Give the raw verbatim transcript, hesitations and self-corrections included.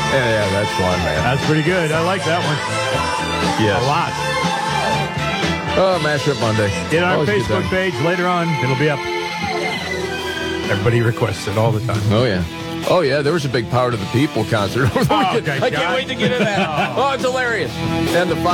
Yeah, yeah, that's fun, man. That's pretty good. I like that one. Yes. A lot. Oh, Mashup Monday. In our Always a good Facebook time. page later on, it'll be up. Everybody requests it all the time. Oh, yeah. Oh, yeah, there was a big Power to the People concert. Oh, I okay, can't God. wait to get into that. Oh, it's hilarious. And the